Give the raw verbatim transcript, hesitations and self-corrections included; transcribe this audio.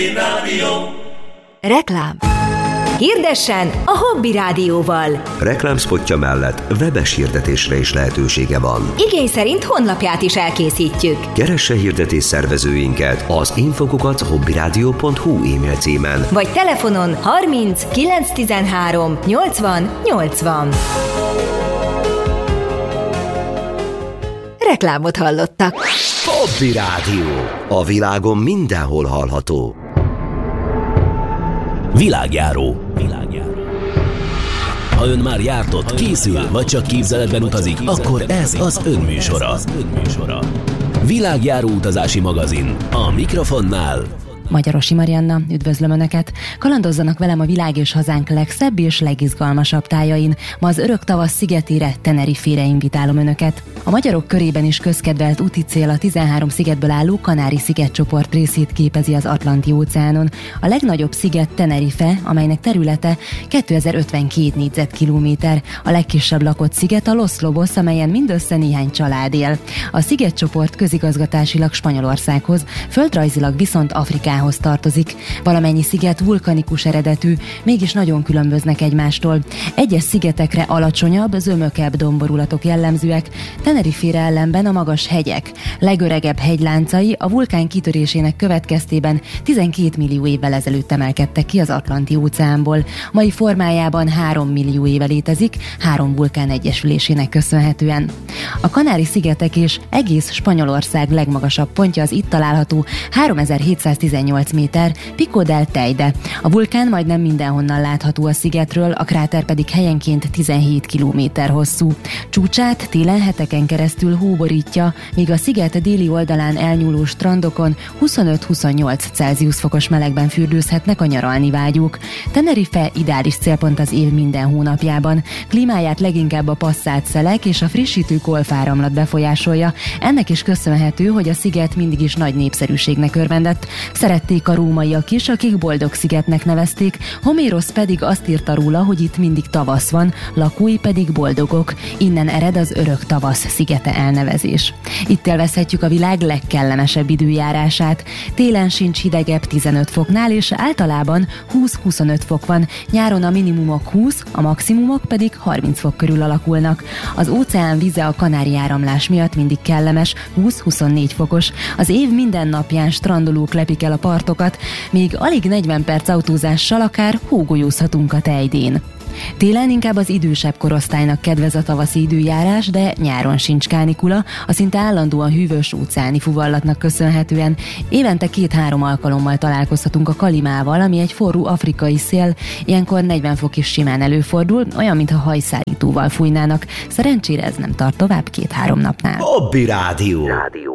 Reklám. Hirdessen a Hobby Rádióval. Reklámszpotja mellett webes hirdetésre is lehetősége van. Igény szerint honlapját is elkészítjük. Keresse hirdetés szervezőinket az infokukac hobbyradio pont hu e-mail címen. Vagy telefonon harminc kilenc tizenhárom nyolcvan nyolcvan. Reklámot hallottak. Hobby Rádió. A világon mindenhol hallható. Világjáró. Világjáró. Ha ön már jártott, készül, vagy csak képzeletben utazik, akkor ez az önműsora. Világjáró utazási magazin. A mikrofonnál Magyarosi Marianna, üdvözlöm Önöket! Kalandozzanak velem a világ és hazánk legszebb és legizgalmasabb tájain. Ma az örök tavasz szigetére, Tenerifére invitálom Önöket. A magyarok körében is közkedvelt úti cél a tizenhárom szigetből álló Kanári-szigetcsoport részét képezi az Atlanti-óceánon. A legnagyobb sziget Tenerife, amelynek területe kétezer-ötvenkét négyzetkilométer. A legkisebb lakott sziget a Los Lobos, amelyen mindössze néhány család él. A szigetcsoport közigazgatásilag Spanyolországhoz, földrajzilag viszont Afrikához tartozik. Valamennyi sziget vulkanikus eredetű, mégis nagyon különböznek egymástól. Egyes szigetekre alacsonyabb, zömökebb domborulatok jellemzőek, Tenerifére ellenben a magas hegyek. Legöregebb hegyláncai a vulkán kitörésének következtében tizenkét millió évvel ezelőtt emelkedtek ki az Atlanti-óceánból. Mai formájában három millió éve létezik, három vulkán egyesülésének köszönhetően. A Kanári-szigetek és egész Spanyolország legmagasabb pontja az itt található háromezer-hétszáztizennyolc méter Pico del Teide. A vulkán majdnem mindenhonnan látható a szigetről, a kráter pedig helyenként tizenhét kilométer hosszú. Csúcsát télen heteken keresztül hó borítja, míg a sziget déli oldalán elnyúló strandokon huszonöt-huszonnyolc Celsius fokos melegben fürdőzhetnek a nyaralni vágyók. Tenerife ideális célpont az év minden hónapjában. Klímáját leginkább a passzált szelek és a frissítő golfáramlat befolyásolja. Ennek is köszönhető, hogy a sziget mindig is nagy népszerűségnek örvendett. Szerették a rómaiak is, akik boldog szigetnek nevezték, Homérosz pedig azt írta róla, hogy itt mindig tavasz van, lakói pedig boldogok. Innen ered az örök tavasz szigete elnevezés. Itt élvezhetjük a világ legkellemesebb időjárását. Télen sincs hidegebb tizenöt foknál, és általában húsz-huszonöt fok van. Nyáron a minimumok húsz, a maximumok pedig harminc fok körül alakulnak. Az óceán vize a Kanári-áramlás miatt mindig kellemes, húsz-huszonnégy fokos. Az év minden napján strandolók lepik el a partokat, még alig negyven perc autózással akár hógolyózhatunk a tejdén. Télen inkább az idősebb korosztálynak kedvez a tavaszi időjárás, de nyáron sincs kánikula, a szinte állandóan hűvös óceáni fuvallatnak köszönhetően. Évente két-három alkalommal találkozhatunk a kalimával, ami egy forró afrikai szél, ilyenkor negyven fok is simán előfordul, olyan, mintha hajszárítóval fújnának. Szerencsére ez nem tart tovább két-három napnál. Hobby Rádió. Rádió.